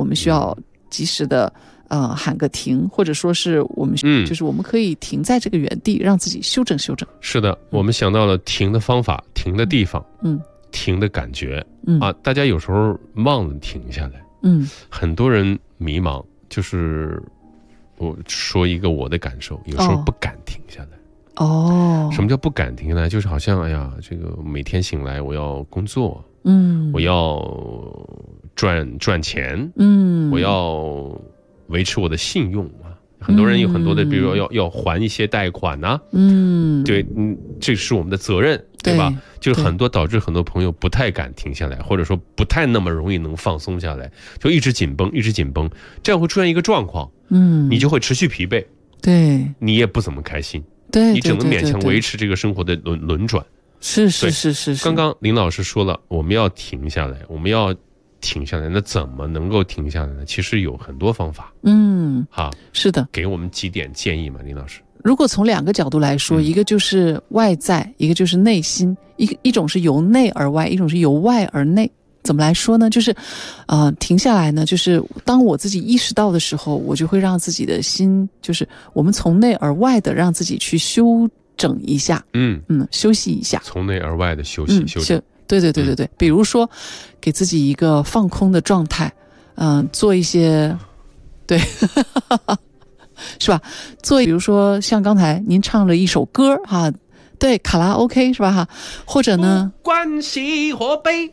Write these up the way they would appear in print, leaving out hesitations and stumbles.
们需要及时的喊个停，或者说是我们就是我们可以停在这个原地，让自己休整休整。 是的，我们想到了停的方法，停的地方，停的感觉，大家有时候忘了停下来，很多人迷茫，就是我说一个我的感受，有时候不敢停下来。什么叫不敢停下来？就是好像这个每天醒来我要工作，我要赚钱，我要维持我的信用啊。很多人有很多的，比如说要还一些贷款啊，对，这是我们的责任，对吧？就是很多导致很多朋友不太敢停下来，或者说不太那么容易能放松下来，就一直紧绷，一直紧绷，这样会出现一个状况，你就会持续疲惫， 对， 你也不怎么开心， 对， 你只能勉强维持这个生活的轮转。 是。 刚刚林老师说了，我们要停下来，那怎么能够停下来呢？其实有很多方法。是的，给我们几点建议嘛，林老师。 如果从2个角度来说，一个就是外在，一个就是内心，一种是由内而外，一种是由外而内。怎么来说呢？就是停下来呢，就是当我自己意识到的时候，我就会让自己的心，就是我们从内而外的让自己去休整一下，休息一下， 从内而外的休息休整。 对，比如说给自己一个放空的状态，做一些，对，是吧？比如说像刚才您唱了一首歌哈，对，卡拉 OK 是吧哈？或者呢， 不管喜或悲，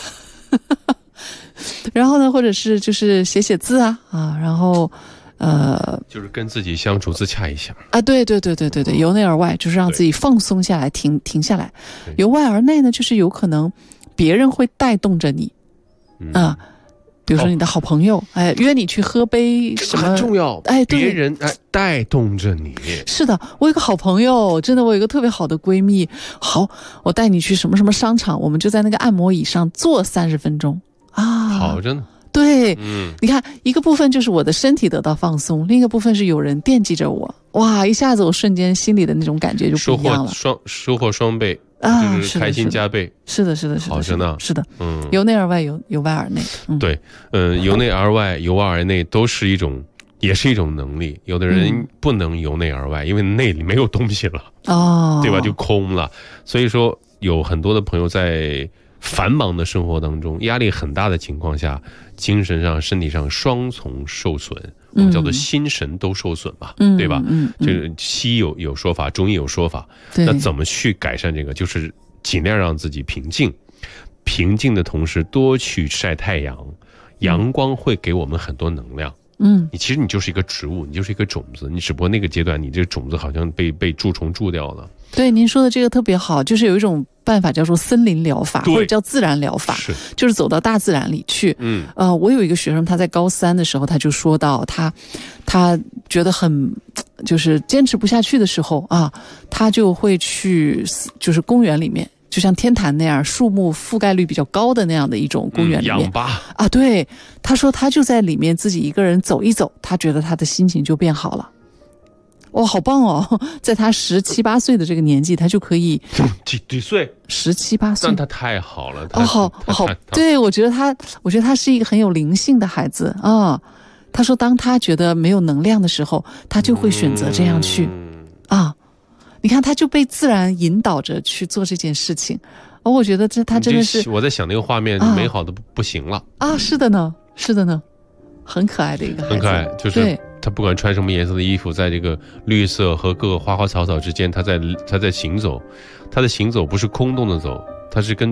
然后呢，或者是就是写字啊，然后就是跟自己相处，自洽一下啊，对，由内而外就是让自己放松下来，停下来。由外而内呢，就是有可能别人会带动着你，比如说你的好朋友，约你去喝杯什么， 很重要，别人带动着你。 是的，我有个好朋友，真的，我有一个特别好的闺蜜，好，我带你去什么什么商场，我们就在那个按摩椅上坐30分钟啊， 好着呢。 对，你看，一个部分就是我的身体得到放松，另一个部分是有人惦记着我，哇，一下子我瞬间心里的那种感觉就不一样了， 收获双倍就是开心加倍。 是的， 好着呢。 是的，由内而外，由外而内。 对，由内而外，由外而内都是也是一种能力。有的人不能由内而外，因为内里没有东西了，对吧？就空了。所以说，有很多的朋友在繁忙的生活当中，压力很大的情况下，精神上、身体上双重受损，我们叫做心神都受损嘛，对吧？这个西医有说法，中医有说法。那怎么去改善这个？就是尽量让自己平静，平静的同时多去晒太阳，阳光会给我们很多能量。其实你就是一个植物，你就是一个种子，你只不过那个阶段你这个种子好像被蛀虫蛀掉了。 对，您说的这个特别好，就是有一种办法叫做森林疗法，或者叫自然疗法，就是走到大自然里去。我有一个学生，他在高3的时候，他就说到他觉得很就是坚持不下去的时候啊，他就会去就是公园里面，就像天坛那样树木覆盖率比较高的那样的一种公园里面， 氧吧啊，对，他说他就在里面自己一个人走一走，他觉得他的心情就变好了。哇，好棒哦！在他17、18岁的这个年纪，他就可以几岁 ？17、18岁， 但他太好了。 好，对，我觉得他是一个很有灵性的孩子啊。他说，当他觉得没有能量的时候，他就会选择这样去啊。你看，他就被自然引导着去做这件事情。我觉得他真的是， 我在想那个画面美好的不行了啊！是的呢，很可爱的一个孩子， 很可爱，就是他不管穿什么颜色的衣服，在这个绿色和各个花花草草之间，他在行走，他的行走不是空洞的走，他是跟